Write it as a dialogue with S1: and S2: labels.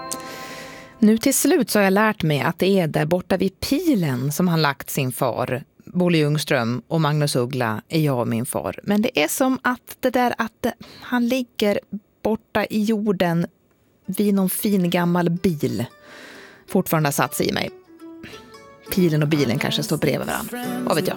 S1: Nu till slut så har jag lärt mig att det är där borta vid pilen som han lagt sin far. Bolle Ljungström och Magnus Uggla är jag och min far. Men det är som att det där att han ligger borta i jorden vid någon fin gammal bil fortfarande har satt sig i mig. Pilen och bilen kanske står bredvid varandra. Vad vet jag?